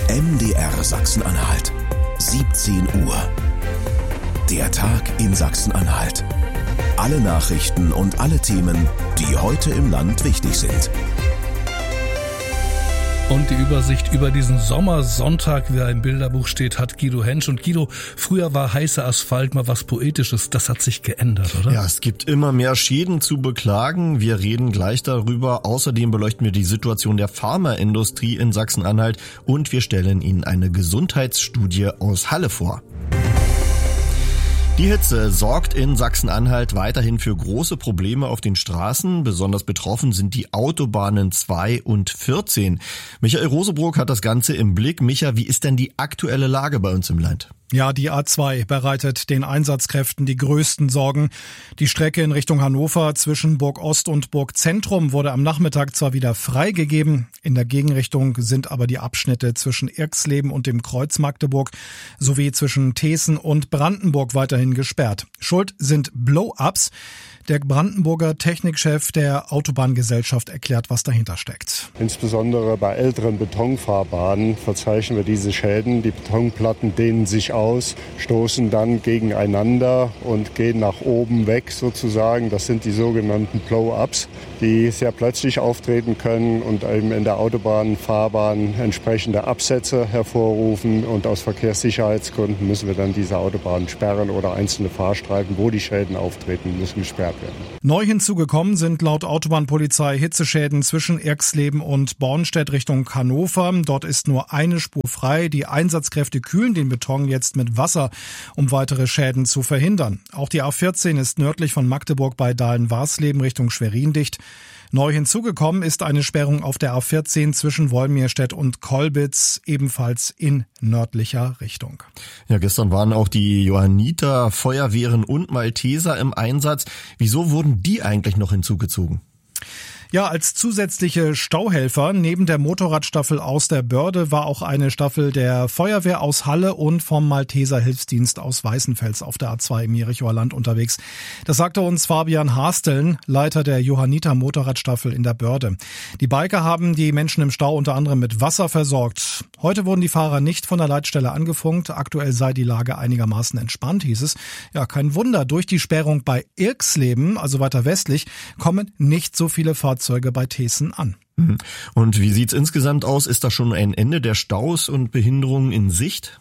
MDR Sachsen-Anhalt. 17 Uhr. Der Tag in Sachsen-Anhalt. Alle Nachrichten und alle Themen, die heute im Land wichtig sind. Und die Übersicht über diesen Sommersonntag, wie er im Bilderbuch steht, hat Guido Hensch. Und Guido, früher war heißer Asphalt mal was Poetisches. Das hat sich geändert, oder? Ja, es gibt immer mehr Schäden zu beklagen. Wir reden gleich darüber. Außerdem beleuchten wir die Situation der Pharmaindustrie in Sachsen-Anhalt und wir stellen Ihnen eine Gesundheitsstudie aus Halle vor. Die Hitze sorgt in Sachsen-Anhalt weiterhin für große Probleme auf den Straßen. Besonders betroffen sind die Autobahnen 2 und 14. Michael Rosebrook hat das Ganze im Blick. Micha, wie ist denn die aktuelle Lage bei uns im Land? Ja, die A2 bereitet den Einsatzkräften die größten Sorgen. Die Strecke in Richtung Hannover zwischen Burg Ost und Burg Zentrum wurde am Nachmittag zwar wieder freigegeben. In der Gegenrichtung sind aber die Abschnitte zwischen Irxleben und dem Kreuz Magdeburg sowie zwischen Thesen und Brandenburg weiterhin gesperrt. Schuld sind Blow-ups. Der Brandenburger Technikchef der Autobahngesellschaft erklärt, was dahinter steckt. Insbesondere bei älteren Betonfahrbahnen verzeichnen wir diese Schäden. Die Betonplatten dehnen sich aus, stoßen dann gegeneinander und gehen nach oben weg sozusagen. Das sind die sogenannten Blow-ups, die sehr plötzlich auftreten können und eben in der Autobahnfahrbahn entsprechende Absätze hervorrufen. Und aus Verkehrssicherheitsgründen müssen wir dann diese Autobahnen sperren oder einzelne Fahrstreifen, wo die Schäden auftreten, müssen gesperrt werden. Neu hinzugekommen sind laut Autobahnpolizei Hitzeschäden zwischen Irxleben und Bornstedt Richtung Hannover. Dort ist nur eine Spur frei. Die Einsatzkräfte kühlen den Beton jetzt mit Wasser, um weitere Schäden zu verhindern. Auch die A14 ist nördlich von Magdeburg bei Dahlen-Warsleben Richtung Schwerin dicht. Neu hinzugekommen ist eine Sperrung auf der A14 zwischen Wolmirstedt und Kolbitz, ebenfalls in nördlicher Richtung. Ja, gestern waren auch die Johanniter, Feuerwehren und Malteser im Einsatz. Wieso wurden die eigentlich noch hinzugezogen? Ja, als zusätzliche Stauhelfer neben der Motorradstaffel aus der Börde war auch eine Staffel der Feuerwehr aus Halle und vom Malteser Hilfsdienst aus Weißenfels auf der A2 im Jerichoer Land unterwegs. Das sagte uns Fabian Hasteln, Leiter der Johanniter Motorradstaffel in der Börde. Die Biker haben die Menschen im Stau unter anderem mit Wasser versorgt. Heute wurden die Fahrer nicht von der Leitstelle angefunkt. Aktuell sei die Lage einigermaßen entspannt, hieß es. Ja, kein Wunder. Durch die Sperrung bei Irxleben, also weiter westlich, kommen nicht so viele Fahrzeuge bei Thesen an. Und wie sieht's insgesamt aus? Ist da schon ein Ende der Staus und Behinderungen in Sicht?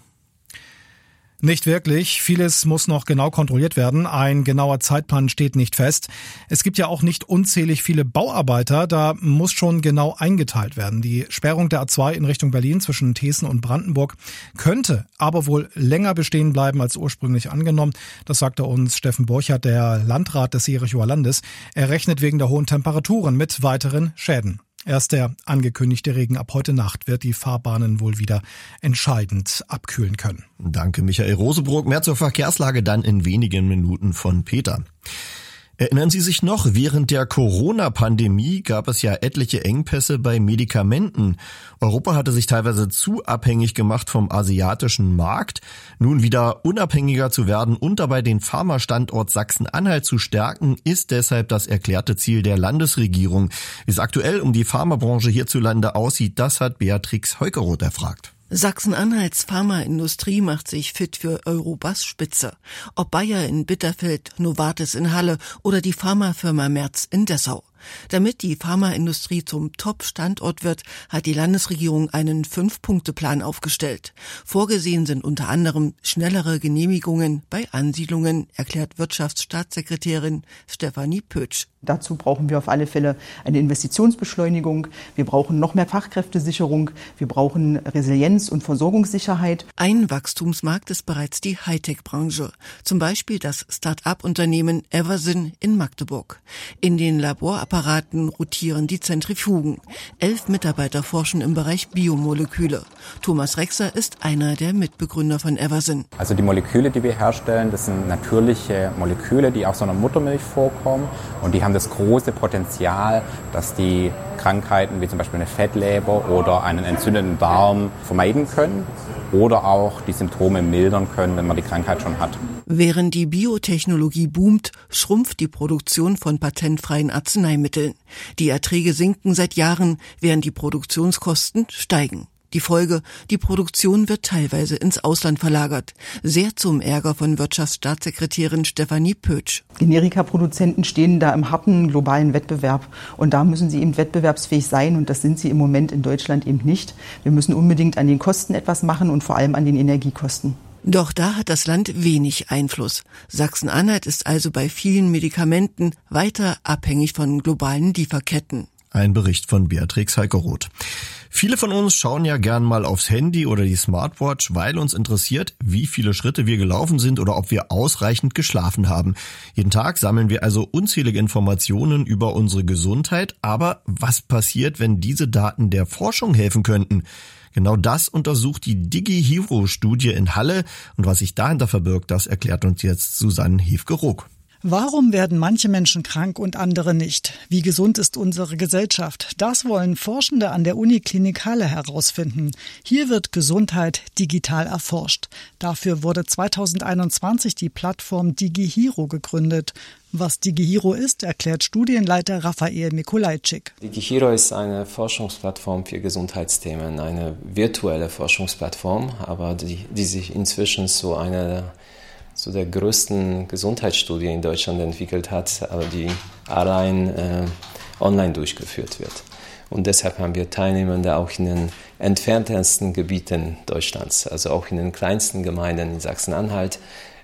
Nicht wirklich. Vieles muss noch genau kontrolliert werden. Ein genauer Zeitplan steht nicht fest. Es gibt ja auch nicht unzählig viele Bauarbeiter. Da muss schon genau eingeteilt werden. Die Sperrung der A2 in Richtung Berlin zwischen Thesen und Brandenburg könnte aber wohl länger bestehen bleiben als ursprünglich angenommen. Das sagte uns Steffen Borchert, der Landrat des Jerichoer Landes. Er rechnet wegen der hohen Temperaturen mit weiteren Schäden. Erst der angekündigte Regen ab heute Nacht wird die Fahrbahnen wohl wieder entscheidend abkühlen können. Danke, Michael Rosebrook. Mehr zur Verkehrslage dann in wenigen Minuten von Peter. Erinnern Sie sich noch, während der Corona-Pandemie gab es ja etliche Engpässe bei Medikamenten. Europa hatte sich teilweise zu abhängig gemacht vom asiatischen Markt. Nun wieder unabhängiger zu werden und dabei den Pharmastandort Sachsen-Anhalt zu stärken, ist deshalb das erklärte Ziel der Landesregierung. Wie es aktuell um die Pharmabranche hierzulande aussieht, das hat Beatrix Heukeroth erfragt. Sachsen-Anhalts Pharmaindustrie macht sich fit für Europas Spitze. Ob Bayer in Bitterfeld, Novartis in Halle oder die Pharmafirma Merz in Dessau. Damit die Pharmaindustrie zum Top-Standort wird, hat die Landesregierung einen 5-Punkte-Plan aufgestellt. Vorgesehen sind unter anderem schnellere Genehmigungen bei Ansiedlungen, erklärt Wirtschaftsstaatssekretärin Stefanie Pötsch. Dazu brauchen wir auf alle Fälle eine Investitionsbeschleunigung. Wir brauchen noch mehr Fachkräftesicherung. Wir brauchen Resilienz und Versorgungssicherheit. Ein Wachstumsmarkt ist bereits die Hightech-Branche. Zum Beispiel das Start-up-Unternehmen Eversyn in Magdeburg. In den Laborapparaten rotieren die Zentrifugen. 11 Mitarbeiter forschen im Bereich Biomoleküle. Thomas Rexer ist einer der Mitbegründer von Eversyn. Also die Moleküle, die wir herstellen, das sind natürliche Moleküle, die aus so einer Muttermilch vorkommen. Und die haben das große Potenzial, dass die Krankheiten wie zum Beispiel eine Fettleber oder einen entzündeten Darm vermeiden können oder auch die Symptome mildern können, wenn man die Krankheit schon hat. Während die Biotechnologie boomt, schrumpft die Produktion von patentfreien Arzneimitteln. Die Erträge sinken seit Jahren, während die Produktionskosten steigen. Die Folge: Die Produktion wird teilweise ins Ausland verlagert. Sehr zum Ärger von Wirtschaftsstaatssekretärin Stefanie Pötsch. Generikaproduzenten stehen da im harten globalen Wettbewerb. Und da müssen sie eben wettbewerbsfähig sein. Und das sind sie im Moment in Deutschland eben nicht. Wir müssen unbedingt an den Kosten etwas machen und vor allem an den Energiekosten. Doch da hat das Land wenig Einfluss. Sachsen-Anhalt ist also bei vielen Medikamenten weiter abhängig von globalen Lieferketten. Ein Bericht von Beatrix Heikeroth. Viele von uns schauen ja gern mal aufs Handy oder die Smartwatch, weil uns interessiert, wie viele Schritte wir gelaufen sind oder ob wir ausreichend geschlafen haben. Jeden Tag sammeln wir also unzählige Informationen über unsere Gesundheit. Aber was passiert, wenn diese Daten der Forschung helfen könnten? Genau das untersucht die DigiHero-Studie in Halle. Und was sich dahinter verbirgt, das erklärt uns jetzt Susanne Hefke-Ruck. Warum werden manche Menschen krank und andere nicht? Wie gesund ist unsere Gesellschaft? Das wollen Forschende an der Uniklinik Halle herausfinden. Hier wird Gesundheit digital erforscht. Dafür wurde 2021 die Plattform DigiHero gegründet. Was DigiHero ist, erklärt Studienleiter Raphael Mikulajczyk. DigiHero ist eine Forschungsplattform für Gesundheitsthemen, eine virtuelle Forschungsplattform, aber die sich inzwischen zu der größten Gesundheitsstudie in Deutschland entwickelt hat, aber die allein online durchgeführt wird. Und deshalb haben wir Teilnehmende auch in den entferntesten Gebieten Deutschlands, also auch in den kleinsten Gemeinden in Sachsen-Anhalt.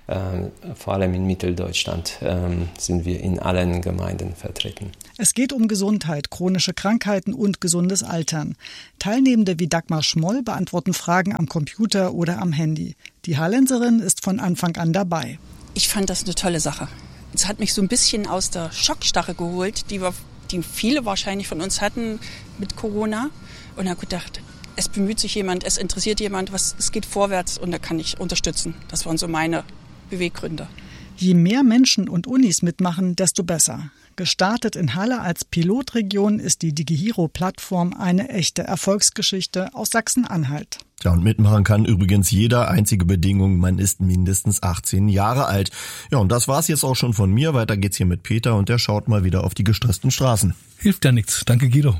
Vor allem in Mitteldeutschland sind wir in allen Gemeinden vertreten. Es geht um Gesundheit, chronische Krankheiten und gesundes Altern. Teilnehmende wie Dagmar Schmoll beantworten Fragen am Computer oder am Handy. Die Hallenserin ist von Anfang an dabei. Ich fand das eine tolle Sache. Es hat mich so ein bisschen aus der Schockstarre geholt, die viele wahrscheinlich von uns hatten mit Corona. Und habe gedacht, es bemüht sich jemand, es interessiert jemand, es geht vorwärts und da kann ich unterstützen. Das waren so meine Beweggründe. Je mehr Menschen und Unis mitmachen, desto besser. Gestartet in Halle als Pilotregion ist die DigiHero-Plattform eine echte Erfolgsgeschichte aus Sachsen-Anhalt. Ja, und mitmachen kann übrigens jeder. Einzige Bedingung, man ist mindestens 18 Jahre alt. Ja, und das war's jetzt auch schon von mir. Weiter geht's hier mit Peter und der schaut mal wieder auf die gestressten Straßen. Hilft ja nichts. Danke, Guido.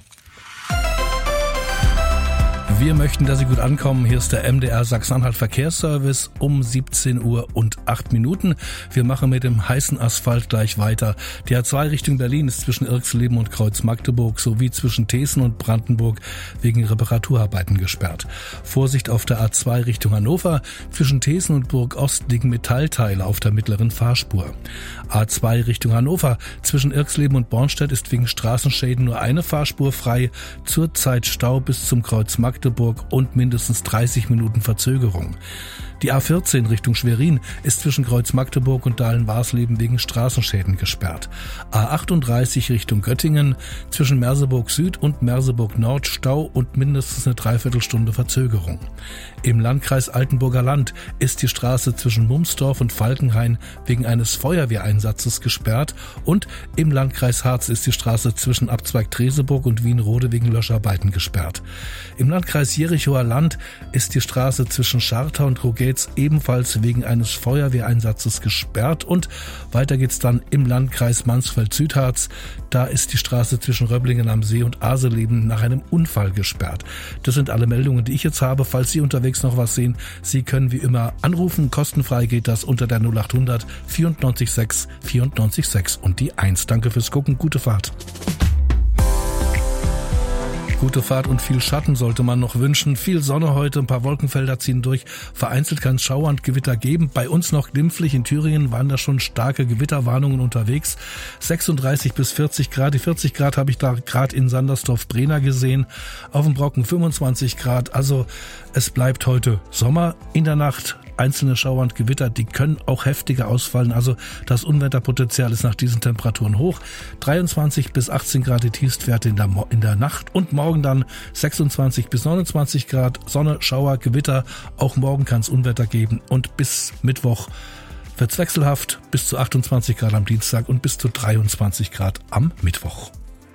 Wir möchten, dass Sie gut ankommen. Hier ist der MDR Sachsen-Anhalt Verkehrsservice um 17 Uhr und 8 Minuten. Wir machen mit dem heißen Asphalt gleich weiter. Die A2 Richtung Berlin ist zwischen Irxleben und Kreuz-Magdeburg sowie zwischen Thesen und Brandenburg wegen Reparaturarbeiten gesperrt. Vorsicht auf der A2 Richtung Hannover. Zwischen Thesen und Burg-Ost liegen Metallteile auf der mittleren Fahrspur. A2 Richtung Hannover. Zwischen Irxleben und Bornstedt ist wegen Straßenschäden nur eine Fahrspur frei. Zurzeit Stau bis zum Kreuz-Magdeburg und mindestens 30 Minuten Verzögerung. Die A14 Richtung Schwerin ist zwischen Kreuz-Magdeburg und Dahlen-Warsleben wegen Straßenschäden gesperrt. A38 Richtung Göttingen zwischen Merseburg Süd und Merseburg Nord Stau und mindestens eine Dreiviertelstunde Verzögerung. Im Landkreis Altenburger Land ist die Straße zwischen Mumsdorf und Falkenhain wegen eines Feuerwehreinsatzes gesperrt und im Landkreis Harz ist die Straße zwischen Abzweig Treseburg und Wienrode wegen Löscharbeiten gesperrt. Im Landkreis Jerichoer Land ist die Straße zwischen Schartau und Rogetz ebenfalls wegen eines Feuerwehreinsatzes gesperrt und weiter geht's dann im Landkreis Mansfeld-Südharz. Da ist die Straße zwischen Röblingen am See und Aseleben nach einem Unfall gesperrt. Das sind alle Meldungen, die ich jetzt habe. Falls Sie unterwegs noch was sehen, Sie können wie immer anrufen. Kostenfrei geht das unter der 0800 94 6 94 6 und die 1. Danke fürs Gucken. Gute Fahrt. Gute Fahrt und viel Schatten sollte man noch wünschen. Viel Sonne heute, ein paar Wolkenfelder ziehen durch. Vereinzelt kann es Schauer und Gewitter geben. Bei uns noch glimpflich. In Thüringen waren da schon starke Gewitterwarnungen unterwegs. 36 bis 40 Grad. Die 40 Grad habe ich da gerade in Sandersdorf-Brenner gesehen. Auf dem Brocken 25 Grad. Also es bleibt heute Sommer. In der Nacht einzelne Schauer und Gewitter, die können auch heftiger ausfallen. Also das Unwetterpotenzial ist nach diesen Temperaturen hoch. 23 bis 18 Grad die Tiefstwerte in der Nacht und morgen dann 26 bis 29 Grad, Sonne, Schauer, Gewitter. Auch morgen kann es Unwetter geben und bis Mittwoch wird's wechselhaft, bis zu 28 Grad am Dienstag und bis zu 23 Grad am Mittwoch.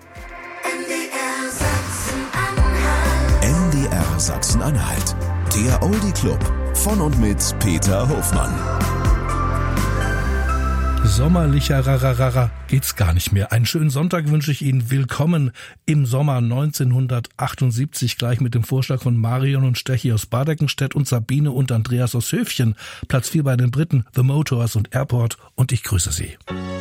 MDR Sachsen-Anhalt. Der Oldie Club von und mit Peter Hofmann. Sommerlicher Rararara geht's gar nicht mehr. Einen schönen Sonntag wünsche ich Ihnen. Willkommen im Sommer 1978, gleich mit dem Vorschlag von Marion und Stechi aus Bardeckenstedt und Sabine und Andreas aus Höfchen. Platz 4 bei den Briten, The Motors und Airport, und ich grüße Sie.